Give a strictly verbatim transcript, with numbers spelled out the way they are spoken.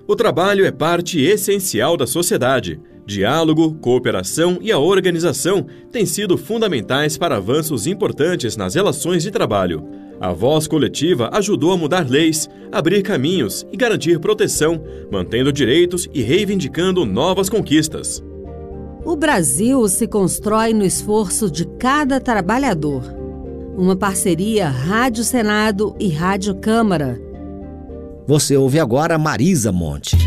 O trabalho é parte essencial da sociedade. Diálogo, cooperação e a organização têm sido fundamentais para avanços importantes nas relações de trabalho. A voz coletiva ajudou a mudar leis, abrir caminhos e garantir proteção, mantendo direitos e reivindicando novas conquistas. O Brasil se constrói no esforço de cada trabalhador. Uma parceria Rádio Senado e Rádio Câmara. Você ouve agora Marisa Monte.